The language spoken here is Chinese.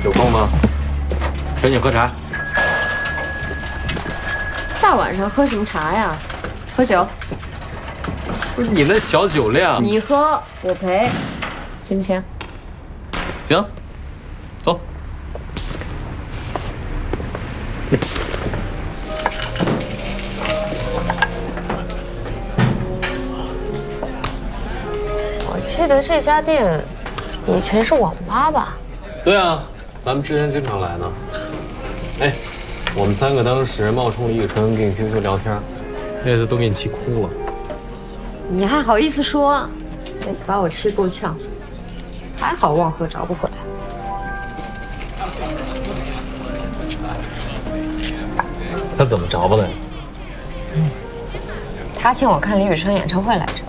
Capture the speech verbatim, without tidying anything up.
有空吗？陪你喝茶。 大晚上喝什么茶呀？喝酒。 不是你那小酒量， 你喝我陪，行不行？ 行，走。 我记得这家店以前是网吧吧？ 对啊，咱们之前经常来呢。哎，我们三个当时冒充李宇春跟你 Q Q 聊天，那次都给你气哭了。 你还好意思说？那次把我气够呛，还好望河找不回来。 他怎么着吧的？ 他请我看李宇春演唱会来着。